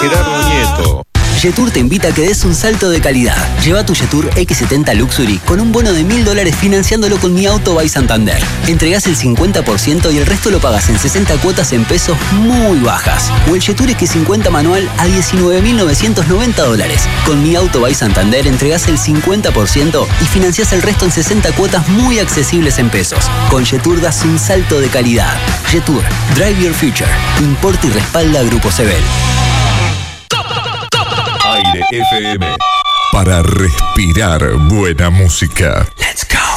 Gerardo Nieto. Jetour te invita a que des un salto de calidad. Lleva tu Jetour X70 Luxury con un bono de $1.000 financiándolo con Mi Auto by Santander. Entregás el 50% y el resto lo pagas en 60 cuotas en pesos muy bajas. O el Jetour X50 manual a $19.990. Con Mi Auto by Santander entregás el 50% y financiás el resto en 60 cuotas muy accesibles en pesos. Con Jetour das un salto de calidad. Jetour, Drive Your Future. Importa y respalda Grupo Sebel. Aire FM. Para respirar buena música. Let's go.